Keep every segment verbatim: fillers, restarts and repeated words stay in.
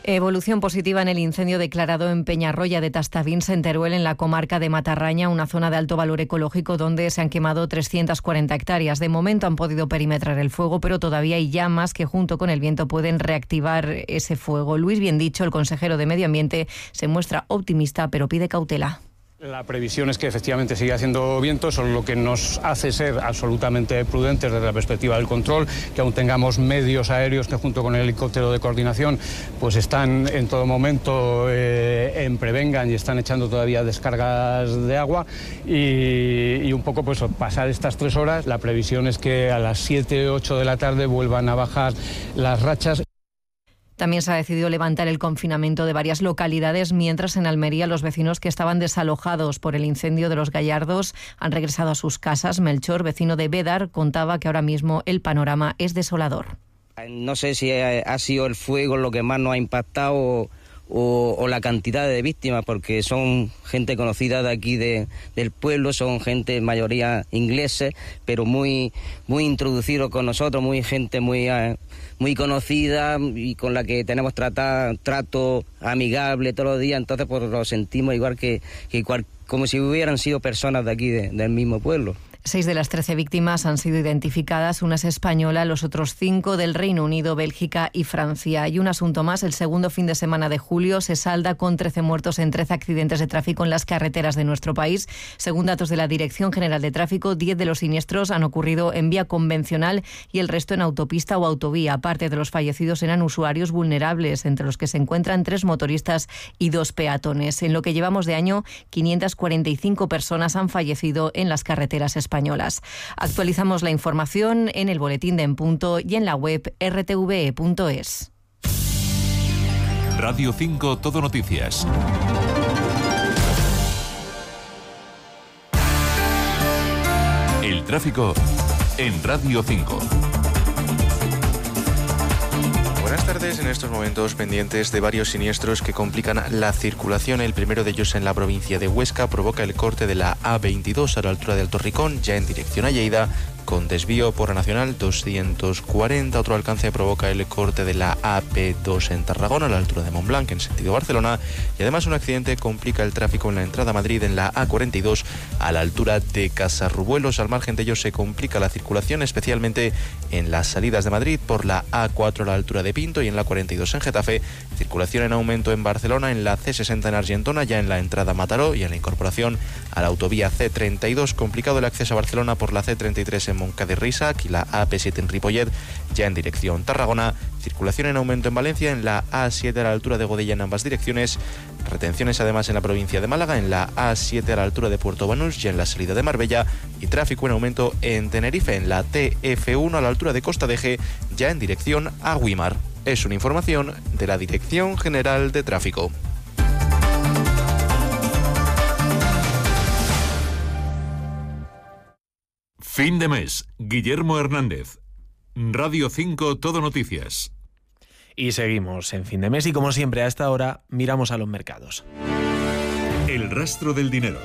Evolución positiva en el incendio declarado en Peñarroya de Tastavins, en Teruel, en la comarca de Matarraña, una zona de alto valor ecológico donde se han quemado trescientas cuarenta hectáreas. De momento han podido perimetrar el fuego, pero todavía hay llamas que junto con el viento pueden reactivar ese fuego. Luis Biendicho, el consejero de Medio Ambiente, se muestra optimista, pero pide cautela. La previsión es que efectivamente sigue haciendo viento, eso es lo que nos hace ser absolutamente prudentes desde la perspectiva del control, que aún tengamos medios aéreos que junto con el helicóptero de coordinación pues están en todo momento eh, en prevengan y están echando todavía descargas de agua y, y un poco pues pasar estas tres horas. La previsión es que a las siete, ocho de la tarde vuelvan a bajar las rachas. También se ha decidido levantar el confinamiento de varias localidades, mientras en Almería los vecinos que estaban desalojados por el incendio de Los Gallardos han regresado a sus casas. Melchor, vecino de Bédar, contaba que ahora mismo el panorama es desolador. No sé si ha sido el fuego lo que más nos ha impactado o, o la cantidad de víctimas, porque son gente conocida de aquí de, del pueblo, son gente en mayoría ingleses, pero muy, muy introducidos con nosotros, muy gente muy... Uh, muy conocida y con la que tenemos trata, trato amigable todos los días, entonces pues lo sentimos igual que, que igual, como si hubieran sido personas de aquí, de, del mismo pueblo. Seis de las trece víctimas han sido identificadas, una es española, los otros cinco del Reino Unido, Bélgica y Francia. Y un asunto más, el segundo fin de semana de julio se salda con trece muertos en trece accidentes de tráfico en las carreteras de nuestro país. Según datos de la Dirección General de Tráfico, diez de los siniestros han ocurrido en vía convencional y el resto en autopista o autovía. Aparte de los fallecidos eran usuarios vulnerables, entre los que se encuentran tres motoristas y dos peatones. En lo que llevamos de año, quinientas cuarenta y cinco personas han fallecido en las carreteras españolas. Españolas. Actualizamos la información en el boletín de En Punto y en la web erre te ve punto es. Radio cinco Todo Noticias. El tráfico en Radio cinco. Buenas tardes. En estos momentos pendientes de varios siniestros que complican la circulación. El primero de ellos en la provincia de Huesca provoca el corte de la A veintidós a la altura de Alto Ricón, ya en dirección a Lleida, con desvío por la Nacional doscientos cuarenta. Otro alcance provoca el corte de la A P dos en Tarragona, a la altura de Montblanc, en sentido Barcelona. Y además un accidente complica el tráfico en la entrada a Madrid, en la A cuarenta y dos, a la altura de Casarrubuelos. Al margen de ello se complica la circulación, especialmente en las salidas de Madrid, por la A cuatro a la altura de Pinto y en la cuarenta y dos en Getafe. Circulación en aumento en Barcelona, en la C sesenta en Argentona, ya en la entrada a Mataró, y en la incorporación a la autovía C treinta y dos. Complicado el acceso a Barcelona por la C treinta y tres en Montcada-y-Reixac y la A P siete en Ripollet, ya en dirección Tarragona. Circulación en aumento en Valencia, en la A siete a la altura de Godella en ambas direcciones. Retenciones además en la provincia de Málaga, en la A siete a la altura de Puerto Banús, ya en la salida de Marbella. Y tráfico en aumento en Tenerife, en la T F uno a la altura de Costa de Eje, ya en dirección a Güímar. Es una información de la Dirección General de Tráfico. Fin de mes. Guillermo Hernández. Radio cinco Todo Noticias. Y seguimos en fin de mes y como siempre a esta hora miramos a los mercados. El rastro del dinero.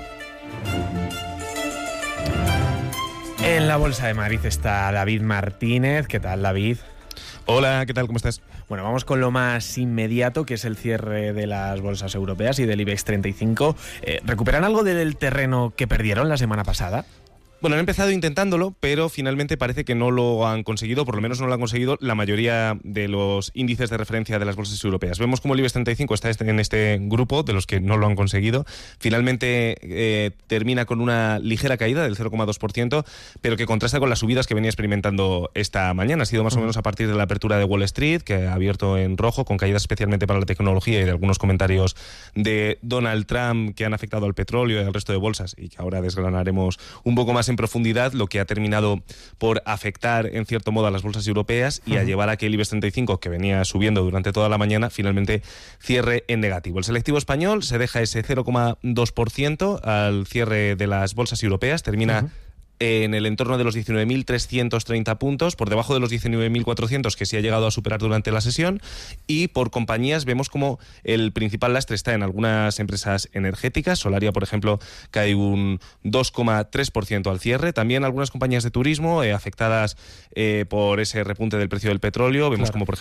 En la Bolsa de Madrid está David Martínez. ¿Qué tal, David? Hola, ¿qué tal? ¿Cómo estás? Bueno, vamos con lo más inmediato, que es el cierre de las bolsas europeas y del IBEX treinta y cinco. Eh, ¿Recuperan algo del terreno que perdieron la semana pasada? Bueno, han empezado intentándolo, pero finalmente parece que no lo han conseguido, por lo menos no lo han conseguido la mayoría de los índices de referencia de las bolsas europeas. Vemos como el IBEX treinta y cinco está en este grupo de los que no lo han conseguido. Finalmente eh, termina con una ligera caída del cero coma dos por ciento, pero que contrasta con las subidas que venía experimentando esta mañana. Ha sido más o menos a partir de la apertura de Wall Street, que ha abierto en rojo, con caídas especialmente para la tecnología y de algunos comentarios de Donald Trump que han afectado al petróleo y al resto de bolsas, y que ahora desgranaremos un poco más en profundidad, lo que ha terminado por afectar en cierto modo a las bolsas europeas y a llevar a que el IBEX treinta y cinco, que venía subiendo durante toda la mañana, finalmente cierre en negativo. El selectivo español se deja ese cero coma dos por ciento al cierre de las bolsas europeas, termina uh-huh. en el entorno de los diecinueve mil trescientos treinta puntos, por debajo de los diecinueve mil cuatrocientos que sí ha llegado a superar durante la sesión, y por compañías vemos como el principal lastre está en algunas empresas energéticas. Solaria, por ejemplo, cae un dos coma tres por ciento al cierre. También algunas compañías de turismo eh, afectadas eh, por ese repunte del precio del petróleo. Vemos claro. como, por ejemplo,